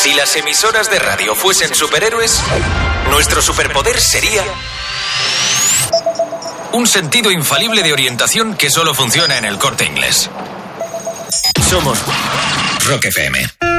Si las emisoras de radio fuesen superhéroes, nuestro superpoder sería un sentido infalible de orientación que solo funciona en El Corte Inglés. Somos Rock FM.